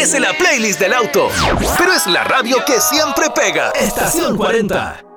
Aparece la playlist del auto, pero es la radio que siempre pega. Estación 40.